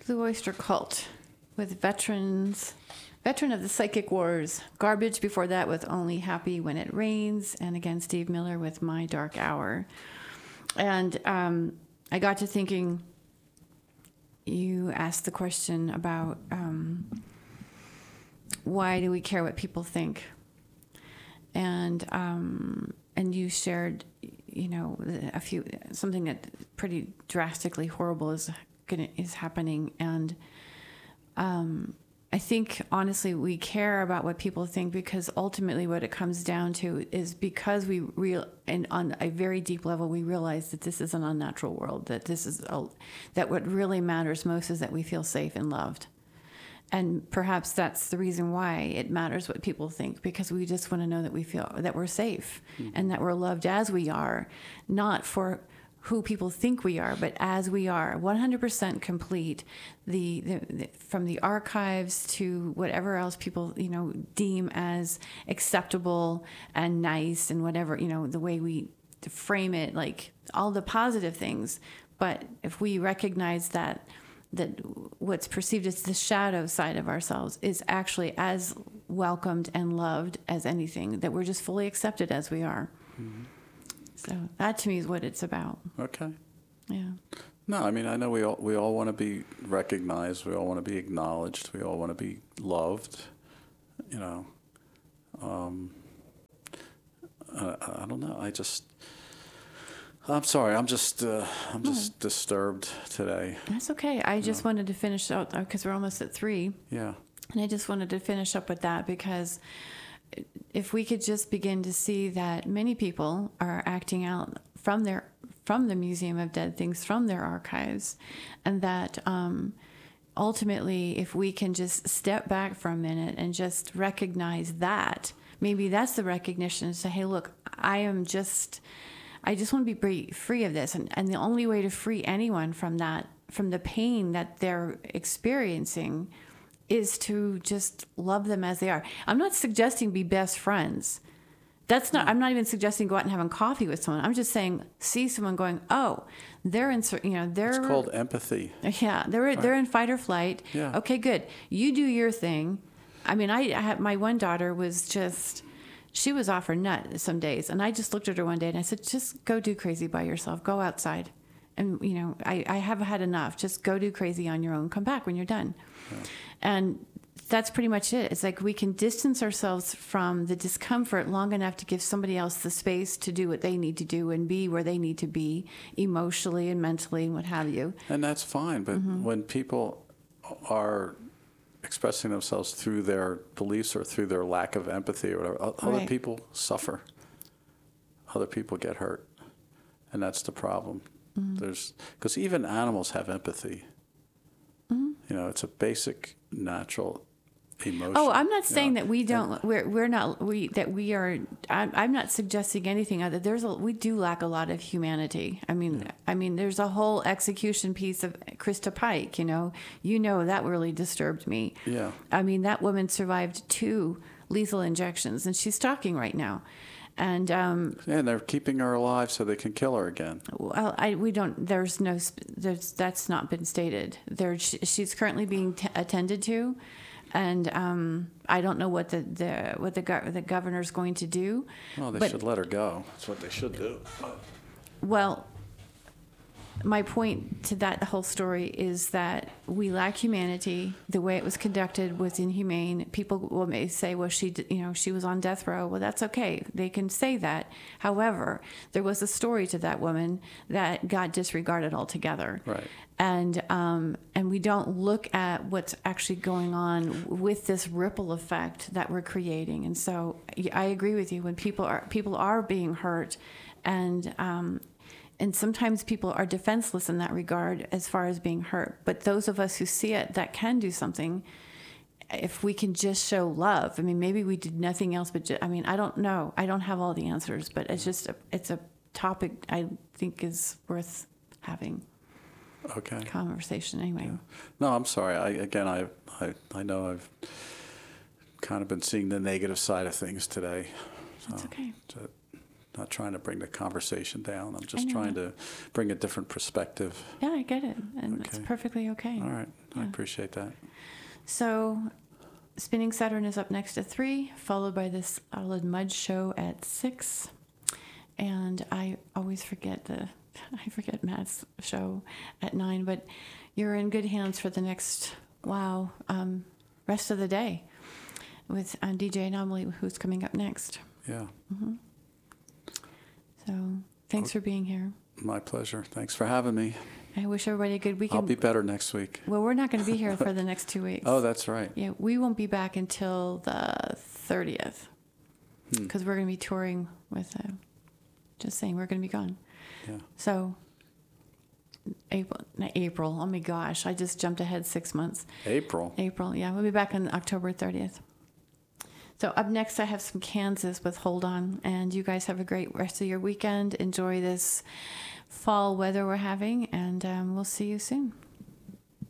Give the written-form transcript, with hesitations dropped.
Blue Oyster Cult with veteran of the Psychic Wars. Garbage before that with Only Happy When It Rains. And again, Steve Miller with My Dark Hour. And I got to thinking, you asked the question about why do we care what people think? And you shared, something that pretty drastically horrible is happening. And I think, honestly, we care about what people think because ultimately what it comes down to is because and on a very deep level, we realize that this is an unnatural world, that that what really matters most is that we feel safe and loved. And perhaps that's the reason why it matters what people think, because we just want to know that we feel that we're safe and that we're loved as we are, not for who people think we are, but as we are, 100% complete. From the archives to whatever else people deem as acceptable and nice and whatever the way we frame it, like all the positive things. But if we recognize that what's perceived as the shadow side of ourselves is actually as welcomed and loved as anything, that we're just fully accepted as we are. Mm-hmm. So that to me is what it's about. Okay. Yeah. No, I mean, I know we all want to be recognized. We all want to be acknowledged. We all want to be loved. I don't know. I'm sorry. I'm just disturbed today. That's okay. I just wanted to finish out because we're almost at 3. Yeah. And I just wanted to finish up with that because if we could just begin to see that many people are acting out from the Museum of Dead Things, from their archives, and that ultimately, if we can just step back for a minute and just recognize that, maybe that's the recognition to say, hey, look, I just want to be free of this. And the only way to free anyone from that, from the pain that they're experiencing, is to just love them as they are. I'm not suggesting be best friends. I'm not even suggesting go out and having coffee with someone. I'm just saying see someone going, oh, they're in, It's called empathy. Yeah, they're in fight or flight. Yeah. Okay, good. You do your thing. I mean, I had my one daughter she was off her nut some days, and I just looked at her one day and I said, just go do crazy by yourself. Go outside. And, I have had enough. Just go do crazy on your own. Come back when you're done. Yeah. And that's pretty much it. It's like we can distance ourselves from the discomfort long enough to give somebody else the space to do what they need to do and be where they need to be emotionally and mentally and what have you. And that's fine. But when people are expressing themselves through their beliefs or through their lack of empathy or whatever, other people suffer. Other people get hurt. And that's the problem. Because even animals have empathy. It's a basic natural emotion. Oh, I'm not saying that we don't. I'm not suggesting anything other. We do lack a lot of humanity. I mean, there's a whole execution piece of Krista Pike. That really disturbed me. Yeah. I mean, that woman survived 2 lethal injections, and she's talking right now. And and they're keeping her alive so they can kill her again. Well, that's not been stated. She's currently being attended to, and I don't know what the governor's going to do. Well, they should let her go. That's what they should do. Well, my point to that whole story is that we lack humanity. The way it was conducted was inhumane. People may say, well, she was on death row. Well, that's okay. They can say that. However, there was a story to that woman that got disregarded altogether. Right. And we don't look at what's actually going on with this ripple effect that we're creating. And so I agree with you when people are being hurt, and sometimes people are defenseless in that regard as far as being hurt. But those of us who see it, that can do something, if we can just show love. I mean, maybe we did nothing else but I don't know. I don't have all the answers, but it's a topic I think is worth having. Okay. Conversation anyway. Yeah. No, I'm sorry. I know I've kind of been seeing the negative side of things today. That's okay. not trying to bring the conversation down. I'm just trying to bring a different perspective. Yeah, I get it. And it's perfectly okay. All right. I appreciate that. So Spinning Saturn is up next at 3, followed by this Solid Mud show at 6. And I always forget Matt's show at 9, but you're in good hands for the next, rest of the day with DJ Anomaly, who's coming up next. Yeah. Mm-hmm. So thanks for being here. My pleasure. Thanks for having me. I wish everybody a good weekend. I'll be better next week. Well, we're not going to be here for the next 2 weeks. Oh, that's right. Yeah, we won't be back until the 30th because we're going to be touring with, just saying, we're going to be gone. Yeah. So April. Oh my gosh, I just jumped ahead 6 months. April, yeah. We'll be back on October 30th. So up next, I have some Kansas with Hold On. And you guys have a great rest of your weekend. Enjoy this fall weather we're having. And we'll see you soon.